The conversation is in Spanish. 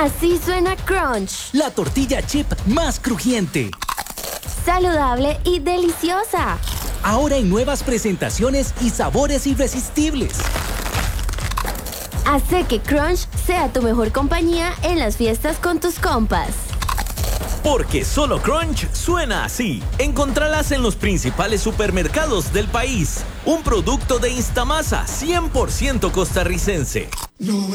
Así suena Crunch. La tortilla chip más crujiente. Saludable y deliciosa. Ahora en nuevas presentaciones y sabores irresistibles. Hace que Crunch sea tu mejor compañía en las fiestas con tus compas. Porque solo Crunch suena así. Encontralas en los principales supermercados del país. Un producto de Instamasa 100% costarricense.